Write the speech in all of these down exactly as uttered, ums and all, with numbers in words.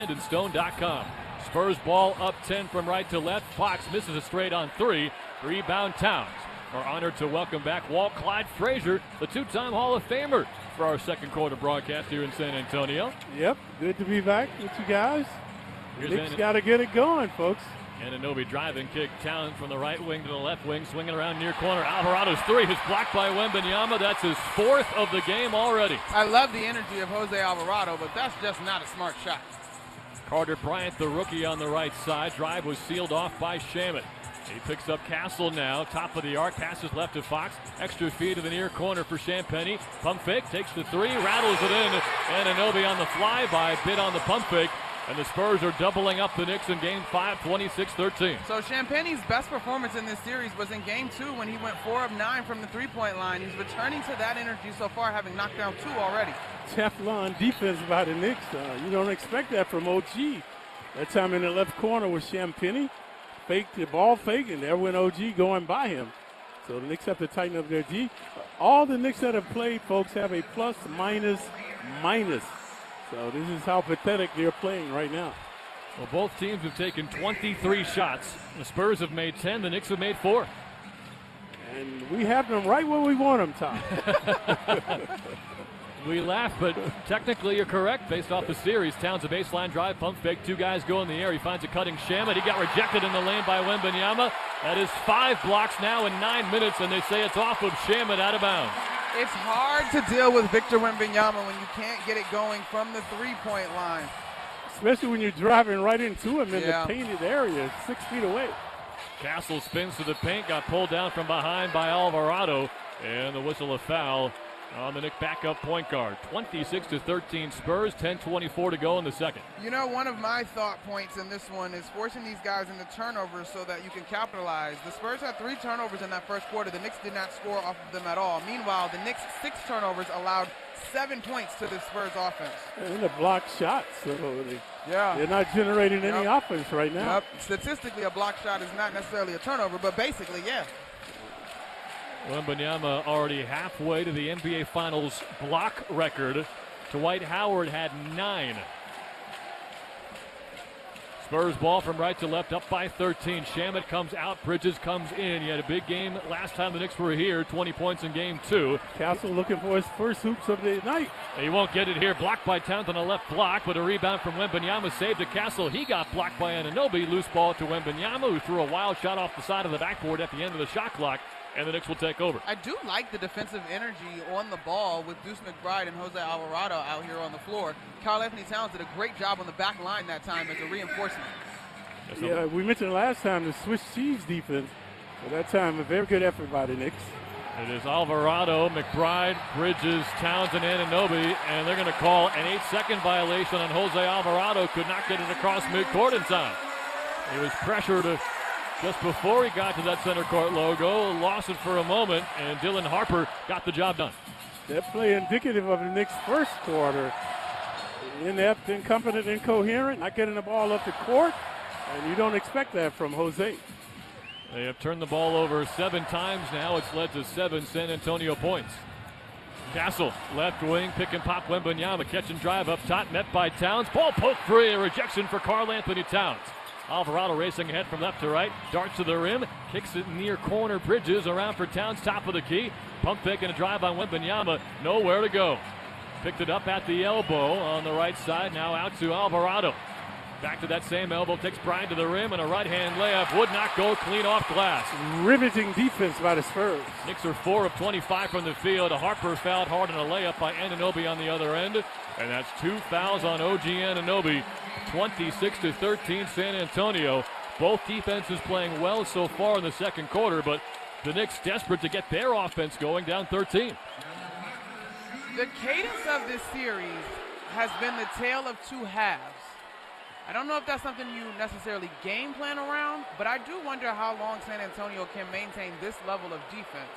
Stone dot com. Spurs ball up ten from right to left. Fox misses a straight on three. Rebound Towns. We're honored to welcome back Walt Clyde Frazier, the two-time Hall of Famer, for our second quarter broadcast here in San Antonio. Yep, good to be back with you guys. Here's Knicks got to get it going, folks. Anunoby driving kick. Towns from the right wing to the left wing, swinging around near corner. Alvarado's three is blocked by Wembanyama. That's his fourth of the game already. I love the energy of Jose Alvarado, but that's just not a smart shot. Carter Bryant, the rookie, on the right side. Drive was sealed off by Shamet. He picks up Castle now. Top of the arc. Passes left to Fox. Extra feed to the near corner for Champagnie. Pump fake. Takes the three. Rattles it in. Anunoby on the flyby. Bid on the pump fake. And the Spurs are doubling up the Knicks in game five, twenty-six thirteen. So Champagnie's best performance in this series was in game two when he went four of nine from the three-point line. He's returning to that energy so far, having knocked down two already. Teflon defense by the Knicks. Uh, you don't expect that from O G. That time in the left corner was Champagnie. Faked the ball fake, and there went O G going by him. So the Knicks have to tighten up their D. All the Knicks that have played, folks, have a plus, minus, minus. So this is how pathetic they're playing right now. Well, both teams have taken twenty-three shots. The Spurs have made ten. The Knicks have made four. And we have them right where we want them, Tom. We laugh, but technically you're correct based off the series. Towns a baseline drive, pump fake, two guys go in the air. He finds a cutting Shamet. He got rejected in the lane by Wembanyama. That is five blocks now in nine minutes, and they say it's off of Shamet out of bounds. It's hard to deal with Victor Wembanyama when you can't get it going from the three-point line. Especially when you're driving right into him in yeah. the painted area, six feet away. Castle spins to the paint, got pulled down from behind by Alvarado, and the whistle of foul on the Knicks backup point guard. twenty-six to thirteen Spurs, ten twenty-four to go in the second. You know, one of my thought points in this one is forcing these guys into turnovers so that you can capitalize. The Spurs had three turnovers in that first quarter. The Knicks did not score off of them at all. Meanwhile, the Knicks' six turnovers allowed seven points to the Spurs offense. And a block shot, so they, yeah. they're not generating any yep. offense right now. Yep. Statistically, a block shot is not necessarily a turnover, but basically, yeah. Wembanyama already halfway to the N B A Finals block record. Dwight Howard had nine. Spurs ball from right to left, up by thirteen. Shamet comes out, Bridges comes in. He had a big game last time the Knicks were here, twenty points in game two. Castle looking for his first hoops of the night. He won't get it here. Blocked by Towns on the left block, but a rebound from Wembanyama saved to Castle. He got blocked by Anunoby. Loose ball to Wembanyama, who threw a wild shot off the side of the backboard at the end of the shot clock. And the Knicks will take over. I do like the defensive energy on the ball with Deuce McBride and Jose Alvarado out here on the floor. Karl-Anthony Towns did a great job on the back line that time as a reinforcement. Yeah, we mentioned last time the Swiss cheese defense. At that time, a very good effort by the Knicks. It is Alvarado, McBride, Bridges, Towns, and Anunoby, and they're going to call an eight-second violation on Jose Alvarado. Could not get it across midcourt in time. He was pressured to just before he got to that center court logo, lost it for a moment, and Dylan Harper got the job done. That play indicative of the Knicks' first quarter. Inept, incompetent, incoherent, not getting the ball up the court, and you don't expect that from Jose. They have turned the ball over seven times now. It's led to seven San Antonio points. Castle, left wing, pick and pop Wembanyama, catch and drive up top, met by Towns. Ball poked free, a rejection for Karl-Anthony Towns. Alvarado racing ahead from left to right, darts to the rim, kicks it near corner. Bridges around for Towns, top of the key. Pump fake and a drive on Wembanyama, nowhere to go. Picked it up at the elbow on the right side, now out to Alvarado. Back to that same elbow, takes Bryant to the rim, and a right-hand layup would not go clean off glass. Riveting defense by the Spurs. Knicks are four of twenty-five from the field. Harper fouled hard on a layup by Anunoby on the other end, and that's two fouls on O G Anunoby. twenty-six to thirteen San Antonio. Both defenses playing well so far in the second quarter, but the Knicks desperate to get their offense going, down thirteen. The cadence of this series has been the tale of two halves. I don't know if that's something you necessarily game plan around, but I do wonder how long San Antonio can maintain this level of defense.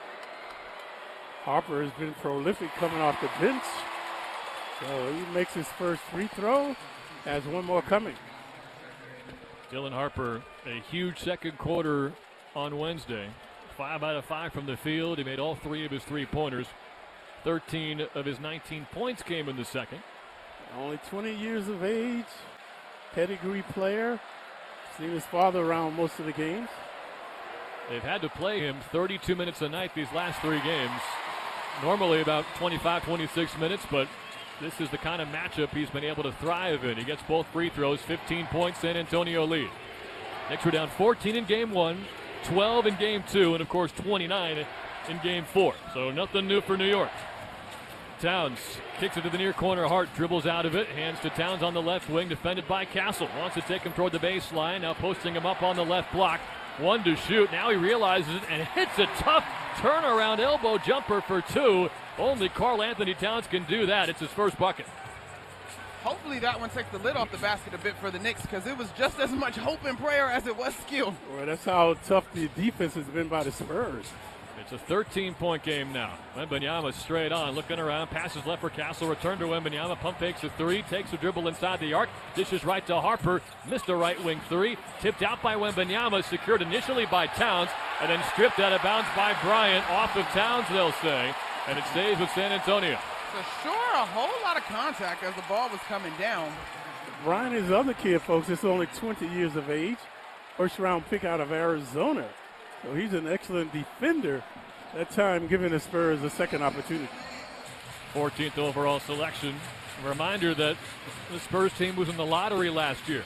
Harper has been prolific coming off the bench. So he makes his first free throw, has one more coming. Dylan Harper, a huge second quarter on Wednesday. Five out of five from the field. He made all three of his three-pointers. thirteen of his nineteen points came in the second. Only twenty years of age, pedigree player. Seen his father around most of the games. They've had to play him thirty-two minutes a night these last three games. Normally about twenty-five, twenty-six minutes, but this is the kind of matchup he's been able to thrive in. He gets both free throws, fifteen points, San Antonio lead. Knicks were down fourteen in game one, twelve in game two, and of course twenty-nine in game four. So nothing new for New York. Towns kicks it to the near corner. Hart dribbles out of it, hands to Towns on the left wing, defended by Castle. Wants to take him toward the baseline, now posting him up on the left block. One to shoot, now he realizes it and hits a tough turnaround elbow jumper for two. Only Karl Anthony Towns can do that. It's his first bucket. Hopefully that one takes the lid off the basket a bit for the Knicks, because it was just as much hope and prayer as it was skill. Well, that's how tough the defense has been by the Spurs. It's a thirteen-point game now. Wembanyama straight on, looking around, passes left for Castle, return to Wembanyama, pump fakes a three, takes a dribble inside the arc, dishes right to Harper, missed a right wing three, tipped out by Wembanyama, secured initially by Towns, and then stripped out of bounds by Bryant, off of Towns, they'll say, and it stays with San Antonio. So sure, a whole lot of contact as the ball was coming down. Bryant is the other kid, folks, is only twenty years of age, first round pick out of Arizona. So he's an excellent defender, that time giving the Spurs a second opportunity. fourteenth overall selection. A reminder that the Spurs team was in the lottery last year.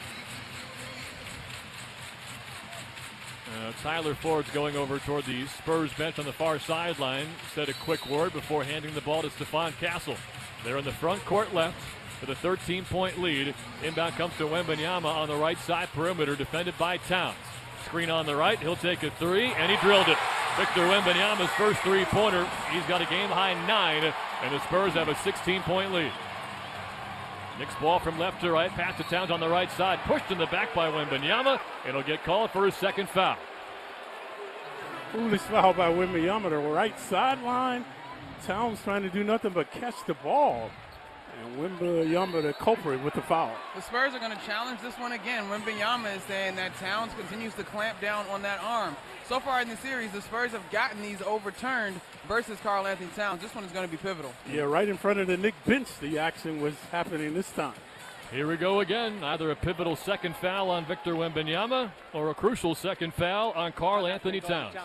Uh, Tyler Ford's going over toward the Spurs bench on the far sideline. Said a quick word before handing the ball to Stephon Castle. They're in the front court left with a thirteen-point lead. Inbound comes to Wembanyama on the right side perimeter, defended by Towns. Screen on the right, he'll take a three, and he drilled it. Victor Wembanyama's first three-pointer. He's got a game-high nine, and the Spurs have a sixteen-point lead. Knicks ball from left to right, pass to Towns on the right side, pushed in the back by Wembanyama, and he'll get called for his second foul. Foolish foul by Wembanyama, the right sideline. Towns trying to do nothing but catch the ball. And Wembanyama the culprit with the foul. The Spurs are going to challenge this one again. Wembanyama is saying that Towns continues to clamp down on that arm. So far in the series, the Spurs have gotten these overturned versus Karl Anthony Towns. This one is going to be pivotal. Yeah, right in front of the Knicks bench, the action was happening this time. Here we go again. Either a pivotal second foul on Victor Wembanyama or a crucial second foul on Karl Anthony Towns.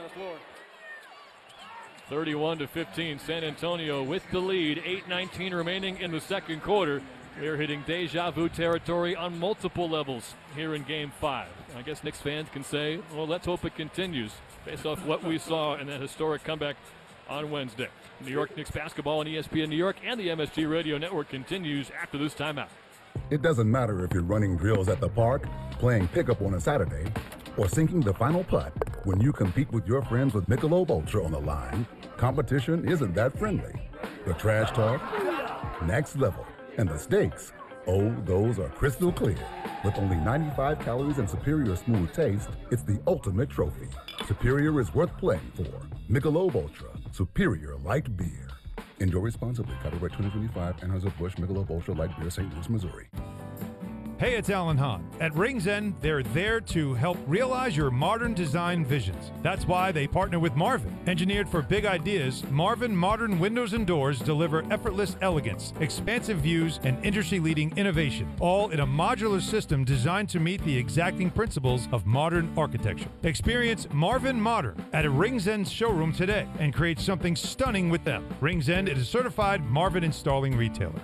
thirty-one to fifteen, San Antonio with the lead. eight nineteen remaining in the second quarter. We're hitting deja vu territory on multiple levels here in game five. I guess Knicks fans can say, well, let's hope it continues based off what we saw in that historic comeback on Wednesday. New York Knicks basketball on E S P N New York and the M S G Radio Network continues after this timeout. It doesn't matter if you're running drills at the park, playing pickup on a Saturday, or sinking the final putt. When you compete with your friends with Michelob Ultra on the line, competition isn't that friendly. The trash talk, next level, and the stakes, oh, those are crystal clear. With only ninety-five calories and superior smooth taste, it's the ultimate trophy. Superior is worth playing for. Michelob Ultra, superior light beer. Enjoy responsibly. Copyright twenty twenty-five, Anheuser-Busch Michelob Ultra Light Beer, Saint Louis, Missouri. Hey, it's Alan Hahn. At Rings End, they're there to help realize your modern design visions. That's why they partner with Marvin. Engineered for big ideas, Marvin modern windows and doors deliver effortless elegance, expansive views, and industry-leading innovation, all in a modular system designed to meet the exacting principles of modern architecture. Experience Marvin Modern at a Rings End showroom today and create something stunning with them. Rings End is a certified Marvin installing retailer.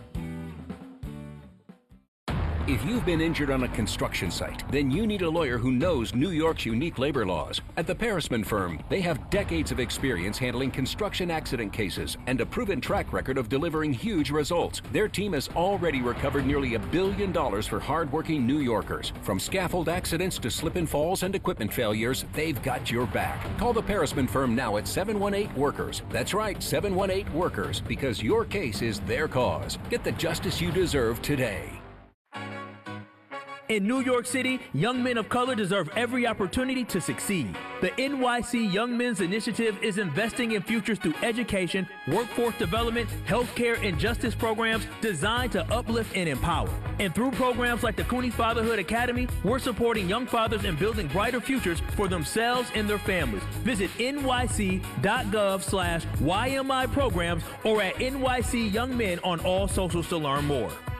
If you've been injured on a construction site, then you need a lawyer who knows New York's unique labor laws. At the Parisman Firm, they have decades of experience handling construction accident cases and a proven track record of delivering huge results. Their team has already recovered nearly a billion dollars for hardworking New Yorkers. From scaffold accidents to slip and falls and equipment failures, they've got your back. Call the Parisman Firm now at seven one eight workers. That's right, seven one eight workers, because your case is their cause. Get the justice you deserve today. In New York City, young men of color deserve every opportunity to succeed. The N Y C Young Men's Initiative is investing in futures through education, workforce development, healthcare, and justice programs designed to uplift and empower. And through programs like the Cooney Fatherhood Academy, we're supporting young fathers and building brighter futures for themselves and their families. Visit N Y C dot gov slash Y M I programs or at N Y C Young Men on all socials to learn more.